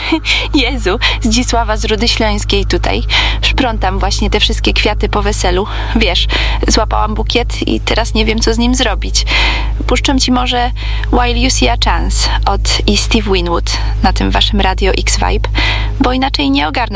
Jezu, Zdzisława z Rudy Śląskiej tutaj. Szprątam właśnie te wszystkie kwiaty po weselu. Wiesz, złapałam bukiet i teraz nie wiem, co z nim zrobić. Puszczę ci może While You See a Chance od Steve Winwood na tym waszym Radio X Vibe, bo inaczej nie ogarnę